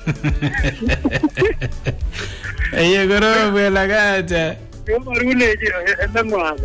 Eye goro bela gacha. Yo marule je ndangwa.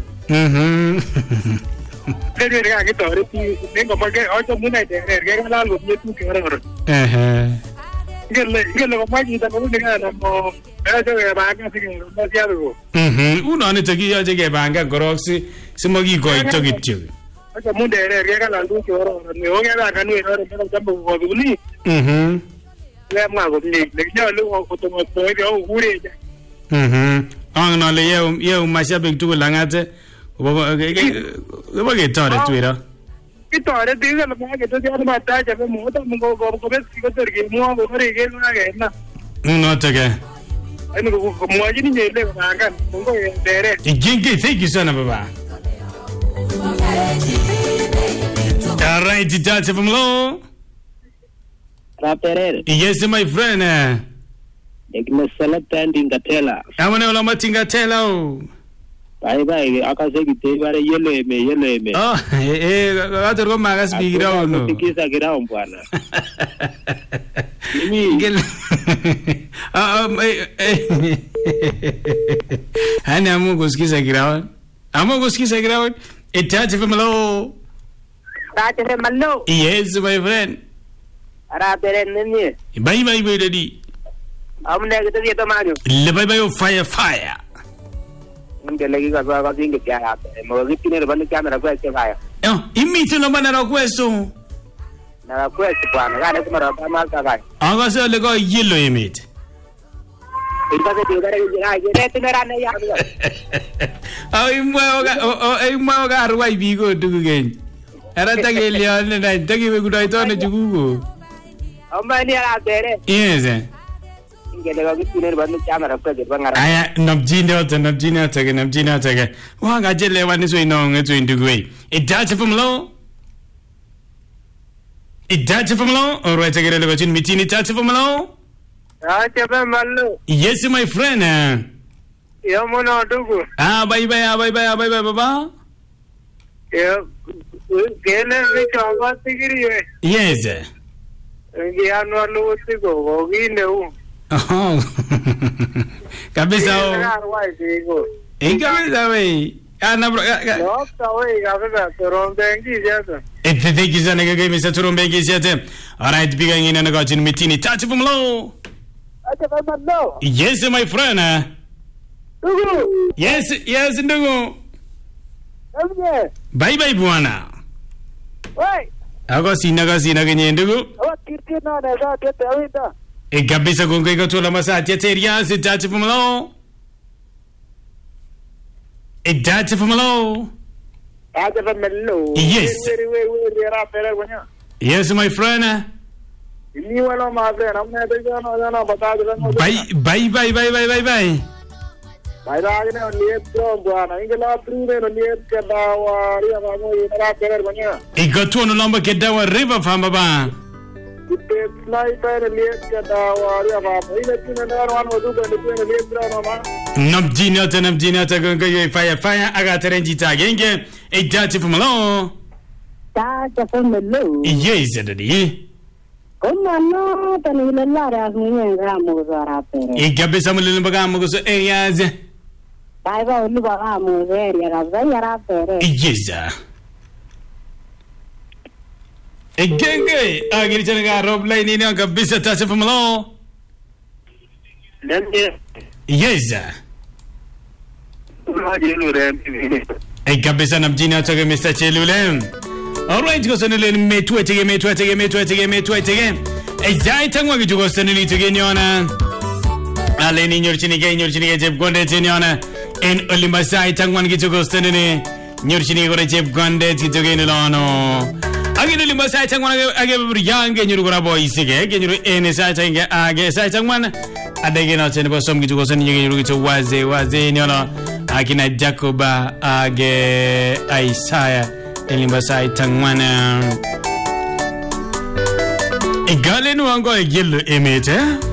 Dede ga ke tore ti nengo make ocho muna de ga la lo ye tu ke ro. Gele ko maji da ko ne ga na mo. Era jo ga ba ga sige no sia do. Uno ne tagi yo je ge banga goroksi simogi ko ito kityo. Ocho muna de ga la lu ke ro. Ne o ga ba ga nu ro de ga jambo ko bi. Le ma ko ni le yo lu ko to mo to de o hure je. Ang no le yo mashabik tu langate. Baba ke tore tuira. Ke tore diga la ma ke to ya ma ta ja mo ta mo ko bes ki ko ter ge mo ko re ge na ge na. No tage. Ai no ko mo ji ni le ba ga mo ko dere. Jingi thank you sana baba. All right, Tata from Low. Raperer. Yes, my friend. Ekmesala tanding gatela. Amane ola matinga tela. Bye bye akase gite bare yelo eme. Oh, gato ko magas bigira ono. Tikisa gira ombwana. Gel. Hani amu kusikiza gira. Amu kusikiza gira. Tata from Low. Tata from Low. Yes, my friend. Raperer nini. Bye daddy. Amne gite ye to mario. Le bye fire. Lagi ka singe kya mo gitine ban camera ko che vai imiti no banana questo na questo bana ga ne mara ba ka vai anga se le go yellow imiti ita ke de ga ne tinera ne ya ai mo ga arwai bi go dugu gen era tageli ne na tagi be gudai to ne jugugo amma ni ara dere yes ngele ga gitine ban camera ko de bangara aya nabjina tage wa ga jele wa ni so ino ngeto indugwe idache from Low all right take it over mitini tache from Low Mallo. Yes my friend Yo mono dugu. bye baba Yo gele vi chamba tigiri we. yes Ya no lu tigo go gine u. Kabisa kabisa we ana bro no ta we kabisa torombengi jata thank you sana gaga misa torombengi jata all right biga ngina na gajin mitini Tata from Low. Yes my friend dugu yes ndugu bye bwana wai ako sina kenye ndugu kirkina na za tete awita kabisa gongo ikatola masati ateria Tata from Low. Tata from Low. Yes. Yes my friend. Ni wala ma de na me de na bata de Bye. Bye ne liet do bwana ingela prive no liet ke dawa ri ba mo ira perer banya. Ikato no lamba ke dawa river famba ba. Ite sniper liet ke dawa ri ba mo ile tine na wan wadu ke tine liet bra no ma. Namjina ta gongo fire aga terenji ta genge Tata from Low. Tata from Low. Yes daddy. Kuma no tani la ra ni nga mo zara pere. Kabisa mulele baga mo so areas. Bye lu baga mo area ra pere. Yes. Genge agiri changa rob line ni kabisa Tata from Low. Yes. Kabisa namjina toge Mr. Chelulem. All right, go sanele metwetege. Ejai tangwa go sanele toge nyona. Ale ni nyorchini ge jeb gonde nyona. En olimbasai tangwa go sanele nyorchini go jeb gonde toge nilono. Agin olimbasai tangwa age briyange nyuru go boysige ge nyuru ene sai tangwa age sai tangwa adege na tene bosom go sanele nyuru go waze nyona. Akina Jacoba age Isaiah elimbasai tangwana igale nuango yellow image